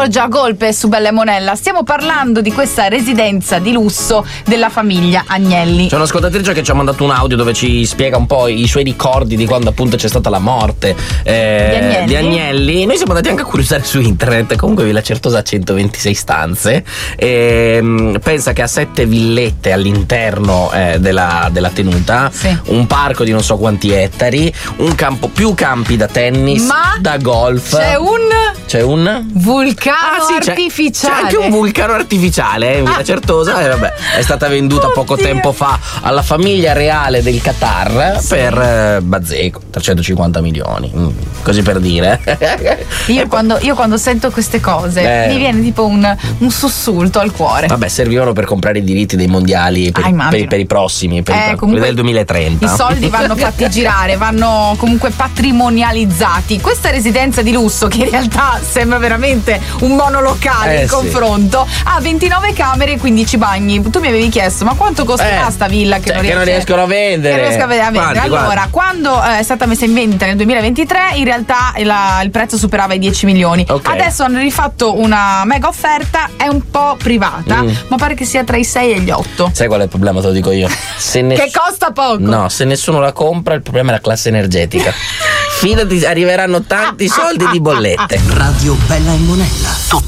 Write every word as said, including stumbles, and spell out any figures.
già golpe su Bella e Monella. Stiamo parlando di questa residenza di lusso della famiglia Agnelli. C'è un'ascoltatrice che ci ha mandato un audio dove ci spiega un po' i suoi ricordi di quando appunto c'è stata la morte eh, di, Agnelli. di Agnelli. Noi siamo andati anche a curiosare su internet. Comunque Villa Certosa ha centoventisei stanze e pensa che ha sette villette all'interno eh, della, della tenuta, sì. un parco di non so quanti ettari, un campo, più campi da tennis, ma da golf. C'è un c'è un vulcano ah, sì, artificiale. C'è, c'è anche un vulcano artificiale eh, in Villa ah. Certosa e vabbè, è stata venduta Oddio. poco tempo fa alla famiglia reale del Qatar, sì. per eh, bazzeco trecentocinquanta milioni, mm, così per dire. Io quando, io quando sento queste cose eh. mi viene tipo un, un sussulto al cuore. Vabbè, servivano per comprare i diritti dei mondiali per, ah, per, per i prossimi, per eh, i, quelli del duemilatrenta. I soldi vanno fatti girare, vanno comunque patrimonializzati. Questa residenza di lusso, che in realtà sembra veramente un monolocale eh, in sì. confronto, ha ventinove camere e quindici bagni. Tu mi avevi chiesto, ma quanto costerà eh, sta villa che, cioè, non, che riesce, non riescono a vendere? Che non riesco a vendere. Quanti, allora, quanti? quando eh, è stata messa in vendita nel duemilaventitré, in realtà la, il prezzo superava i dieci milioni. Okay. Adesso hanno rifatto una mega offerta, è un po' privata, mm. ma pare che sia tra i sei e gli otto. Sai qual è il problema? Te lo dico io. Se ness- che costa poco. No, se nessuno la compra, il problema è la classe energetica. Fidati, arriveranno tanti soldi di bollette. Radio Bella e Monella.